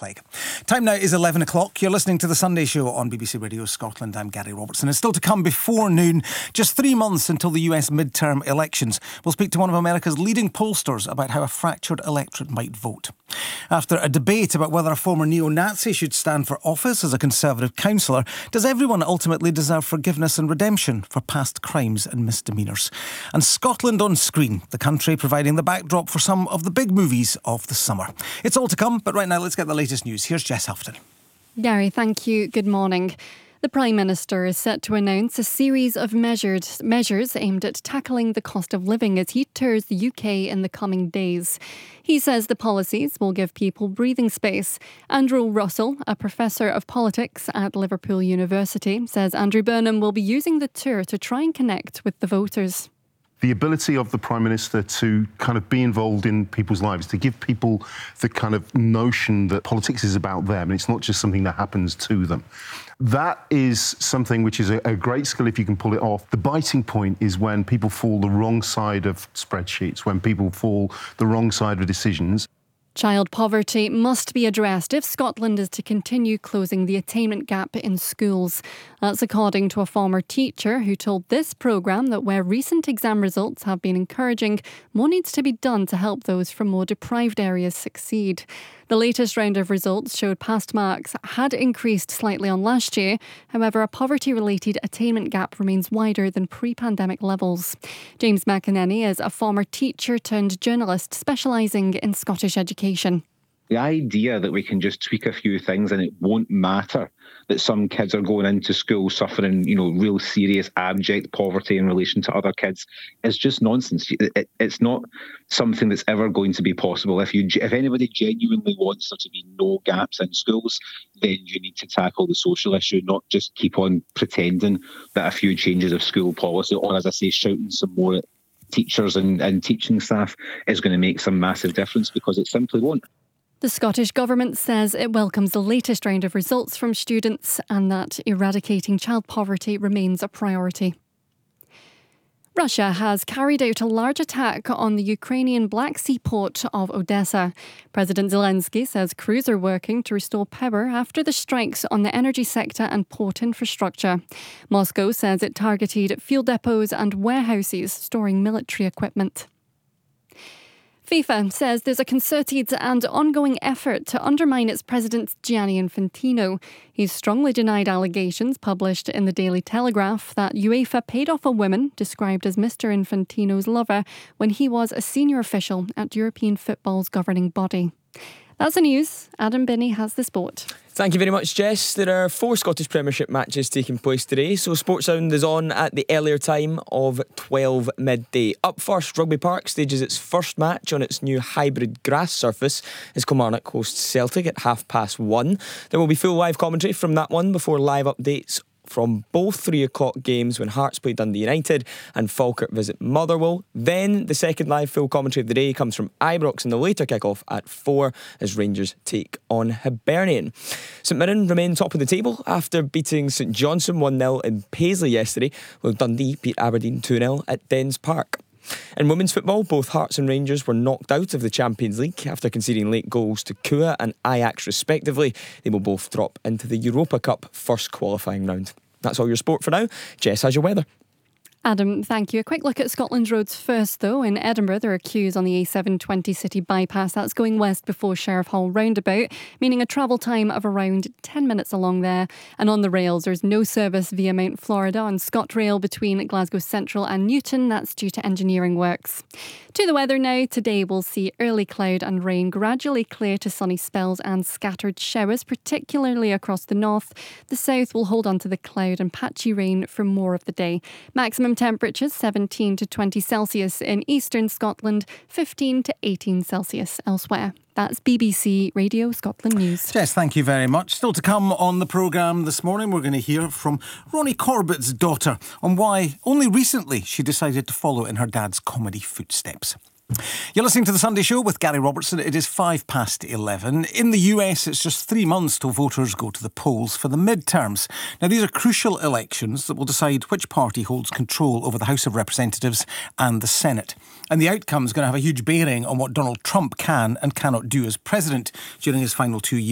Clegg. Time now is 11 o'clock. You're listening to The Sunday Show on BBC Radio Scotland. I'm Gary Robertson. And still to come before noon, just 3 months until the US midterm elections. We'll speak to one of America's leading pollsters about how a fractured electorate might vote. After a debate about whether a former neo-Nazi should stand for office as a Conservative councillor, does everyone ultimately deserve forgiveness and redemption for past crimes and misdemeanours? And Scotland on Screen, the country providing the backdrop for some of the big movies of the summer. It's all to come, but right now let's get the latest news. Here's Jess Houghton. Gary, thank you. Good morning. The Prime Minister is set to announce a series of measures aimed at tackling the cost of living as he tours the UK in the coming days. He says the policies will give people breathing space. Andrew Russell, a professor of politics at Liverpool University, says Andrew Burnham will be using the tour to try and connect with the voters. The ability of the Prime Minister to kind of be involved in people's lives, to give people the kind of notion that politics is about them and it's not just something that happens to them. That is something which is a great skill if you can pull it off. The biting point is when people fall the wrong side of spreadsheets, when people fall the wrong side of decisions. Child poverty must be addressed if Scotland is to continue closing the attainment gap in schools. That's according to a former teacher who told this programme that where recent exam results have been encouraging, more needs to be done to help those from more deprived areas succeed. The latest round of results showed past marks had increased slightly on last year. However, a poverty-related attainment gap remains wider than pre-pandemic levels. James McEnany is a former teacher turned journalist specialising in Scottish education. The idea that we can just tweak a few things and it won't matter that some kids are going into school suffering, real serious abject poverty in relation to other kids is just nonsense. It's not something that's ever going to be possible. If anybody genuinely wants there to be no gaps in schools, then you need to tackle the social issue, not just keep on pretending that a few changes of school policy or, as I say, shouting some more at teachers and teaching staff is going to make some massive difference, because it simply won't. The Scottish Government says it welcomes the latest round of results from students and that eradicating child poverty remains a priority. Russia has carried out a large attack on the Ukrainian Black Sea port of Odessa. President Zelensky says crews are working to restore power after the strikes on the energy sector and port infrastructure. Moscow says it targeted fuel depots and warehouses storing military equipment. FIFA says there's a concerted and ongoing effort to undermine its president Gianni Infantino. He's strongly denied allegations published in the Daily Telegraph that UEFA paid off a woman described as Mr. Infantino's lover when he was a senior official at European football's governing body. That's the news. Adam Binney has the sport. Thank you very much, Jess. There are 4 Scottish Premiership matches taking place today, so Sportsound is on at the earlier time of 12 midday. Up first, Rugby Park stages its first match on its new hybrid grass surface as Kilmarnock hosts Celtic at 1:30. There will be full live commentary from that one before live updates from both 3 o'clock games when Hearts play Dundee United and Falkirk visit Motherwell. Then the second live full commentary of the day comes from Ibrox in the later kick-off at 4 as Rangers take on Hibernian. St Mirren remain top of the table after beating St Johnstone 1-0 in Paisley yesterday, while Dundee beat Aberdeen 2-0 at Dens Park. In women's football, both Hearts and Rangers were knocked out of the Champions League after conceding late goals to Kua and Ajax respectively. They will both drop into the Europa Cup first qualifying round. That's all your sport for now. Jess has your weather. Adam, thank you. A quick look at Scotland's roads first, though. In Edinburgh, there are queues on the A720 City bypass. That's going west before Sheriff Hall roundabout, meaning a travel time of around 10 minutes along there. And on the rails, there's no service via Mount Florida on ScotRail between Glasgow Central and Newton. That's due to engineering works. To the weather now. Today we'll see early cloud and rain, gradually clear to sunny spells and scattered showers, particularly across the north. The south will hold on to the cloud and patchy rain for more of the day. Maximum temperatures 17 to 20 Celsius in eastern Scotland, 15 to 18 Celsius elsewhere. That's BBC Radio Scotland News. Jess, thank you very much. Still to come on the programme this morning, we're going to hear from Ronnie Corbett's daughter on why only recently she decided to follow in her dad's comedy footsteps. You're listening to The Sunday Show with Gary Robertson. It is 11:05. In the US, it's just 3 months till voters go to the polls for the midterms. Now, these are crucial elections that will decide which party holds control over the House of Representatives and the Senate. And the outcome is going to have a huge bearing on what Donald Trump can and cannot do as president during his final 2 years.